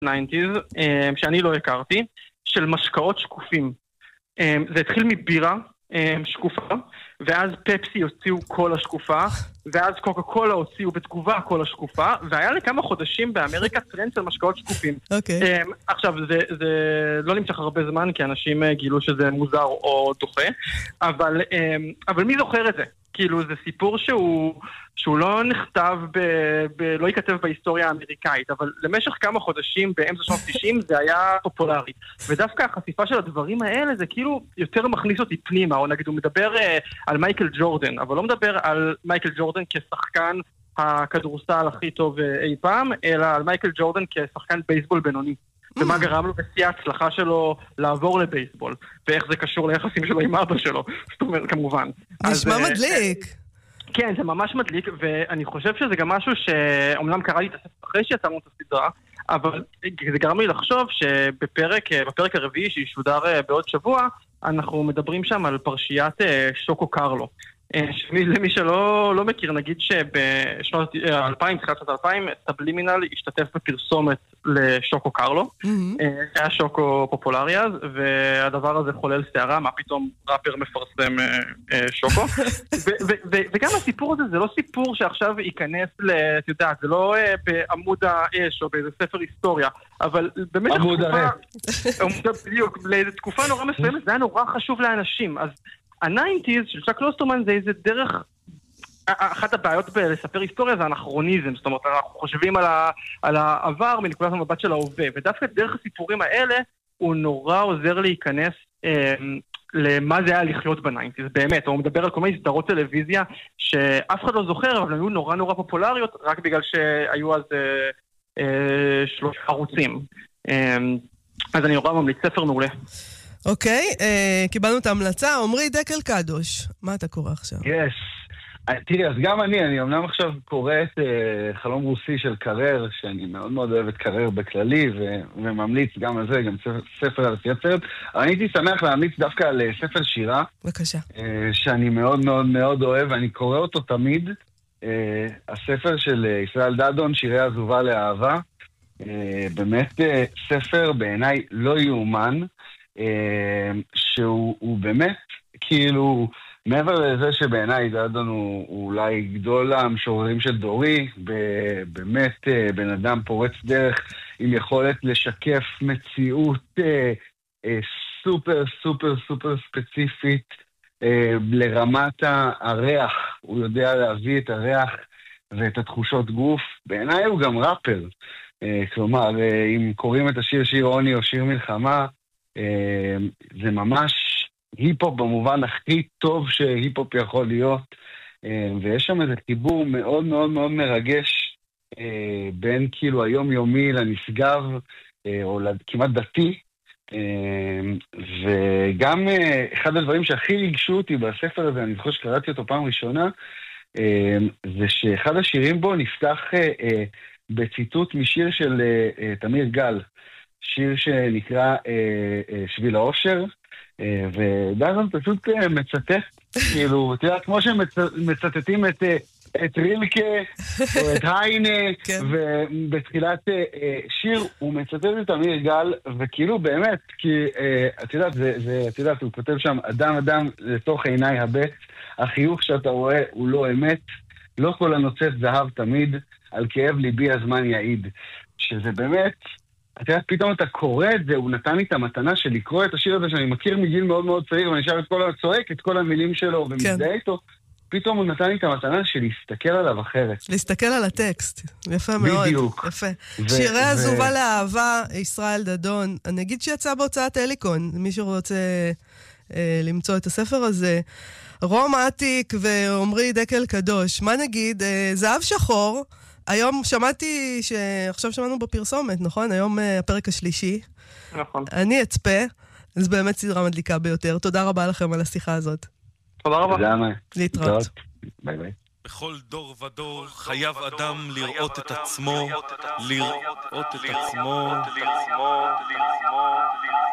ה-90s, שאני לא הכרתי, של משקאות שקופים. זה התחיל מבירה שקופה, ואז פפסי הוציאו קולה שקופה, ואז קוקה קולה הוציאו בתגובה קולה שקופה, והיה לכמה חודשים באמריקה טרנד של משקאות שקופים. עכשיו, זה לא נמשך הרבה זמן, כי אנשים גילו שזה מוזר או דוחה, אבל מי זוכר את זה? כאילו, זה סיפור שהוא לא נכתב, לא ייכתב בהיסטוריה האמריקאית, אבל למשך כמה חודשים באמצע שנות 90 זה היה פופולרי. ודווקא החשיפה של הדברים האלה זה כאילו יותר מכניס אותי פנימה, או נגיד הוא מדבר על מייקל ג'ורדן, אבל לא מדבר על מייקל ג'ורדן כשחקן הכדורסל הכי טוב אי פעם, אלא על מייקל ג'ורדן כשחקן בייסבול בינוני. ומה גרם לו בשיא ההצלחה שלו לעבור לבייסבול, ואיך זה קשור ליחסים שלו עם אבא שלו, זאת אומרת, כמובן. נשמע מדליק. כן, זה ממש מדליק, ואני חושב שזה גם משהו שאומנם קרא לי את הספר אחרי שיצרנו את הסדרה, אבל זה גרם לי לחשוב שבפרק הרביעי שישודר בעוד שבוע, אנחנו מדברים שם על פרשיית שוקו קרלו. למי שלא מכיר, נגיד שבשנות 2000, תחילת שנות 2000, סבלימינל השתתף בפרסומת לשוקו קרלו. היה שוקו פופולרי אז, והדבר הזה חולל שערה, מה פתאום ראפר מפרסם שוקו. וגם הסיפור הזה, זה לא סיפור שעכשיו ייכנס את יודעת, זה לא בעמוד האש או באיזה ספר היסטוריה, אבל במשך תקופה נורא מסוימת, זה היה נורא חשוב לאנשים, אז ה-90s של צ'אק קלוסטרמן זה איזה דרך, אחת הבעיות בלספר היסטוריה זה אנכרוניזם, זאת אומרת אנחנו חושבים על העבר מנקודת המבט של ההווה, ודווקא דרך הסיפורים האלה הוא נורא עוזר להיכנס למה זה היה לחיות ב-90s, באמת, הוא מדבר על כל מיני סדרות טלוויזיה שאף אחד לא זוכר, אבל היו נורא נורא פופולריות, רק בגלל שהיו אז 3 ערוצים. אז אני נורא ממליץ, ספר מעולה. אוקיי, קיבלנו את ההמלצה. עומרי דקל קדוש, מה אתה קורא עכשיו? יש. תראי, אז גם אני אמנם עכשיו קורא את חלום רוסי של קרר, שאני מאוד מאוד אוהב את קרר בכללי, וממליץ גם על זה, גם ספר על הסרט, אבל אני הייתי שמח להמליץ דווקא על ספר שירה. בבקשה. שאני מאוד מאוד מאוד אוהב, ואני קורא אותו תמיד, הספר של ישראל דדון, שירי עזובה לאהבה, באמת ספר בעיניי לא יאומן, שהוא באמת, כאילו, מעבר לזה שבעיניי דדון הוא אולי גדול המשוררים של דורי, באמת בן אדם פורץ דרך עם יכולת לשקף מציאות סופר סופר סופר ספציפית לרמת הריח, הוא יודע להביא את הריח ואת התחושות גוף, בעיניי הוא גם ראפר, כלומר, אם קוראים את השיר שיר עוני או שיר מלחמה, זה ממש היפ-הופ במובן הכי טוב שהיפ-הופ יכול להיות, ויש שם איזה חיבור מאוד מאוד מאוד מרגש בין כאילו היומיומי לנשגב, או כמעט דתי, וגם אחד הדברים שהכי ריגשו אותי בספר הזה, אני זוכר שקראתי אותו פעם ראשונה, זה שאחד השירים בו נפתח בציטוט משיר של תמיר גל, שיר שנקרא שביל האושר, ודאזון פשוט מצטט, כאילו, אתה יודע, כמו שמצטטים את רילקה או את היינה, ובתחילת שיר הוא מצטט את אמיר גל, וכאילו באמת, כי את יודעת, הוא כותב שם, אדם לתוך עיניי הבט, החיוך שאתה רואה הוא לא אמת, לא כל הנוצץ זהב תמיד, על כאב ליבי הזמן יעיד, שזה באמת, אתה יודע, פתאום אתה קורא את זה, הוא נתן לי את המתנה של לקרוא את השיר הזה שאני מכיר מגיל מאוד מאוד צעיר, ואני שר צועק את כל המילים שלו ומזדהה איתו, פתאום הוא נתן לי את המתנה של להסתכל עליו אחרת. להסתכל על הטקסט, יפה מאוד. בדיוק. יפה. שירי עזובה לאהבה, ישראל דדון, אני אגיד שיצא בהוצאת אליקון, מי שרוצה למצוא את הספר הזה, רום עתיק ועומרי דקל קדוש, מה נגיד, זהב שחור, היום שמעתי שעכשיו שמענו בפרסומת, נכון? היום הפרק השלישי. נכון. אני אצפה, אז באמת סדרה מדליקה ביותר. תודה רבה לכם על השיחה הזאת. תודה רבה. להתראות. ביי ביי. בכל דור ודור חייב אדם לראות את עצמו, לראות את עצמו.